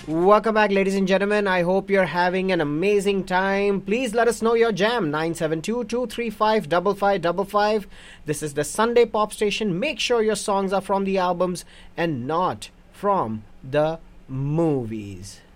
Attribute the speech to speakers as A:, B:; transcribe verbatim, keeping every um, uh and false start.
A: Welcome back, ladies and gentlemen. I hope you're having an amazing time. Please let us know your jam. nine seven two, two three five, five five five five. This is the Sunday Pop Station. Make sure your songs are from the albums and not from the movies.